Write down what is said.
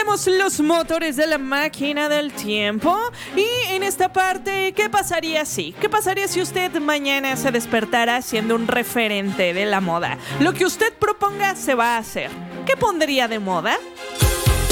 Tenemos los motores de la máquina del tiempo. Y en esta parte, ¿qué pasaría si? ¿Qué pasaría si usted mañana se despertara siendo un referente de la moda? Lo que usted proponga se va a hacer. ¿Qué pondría de moda?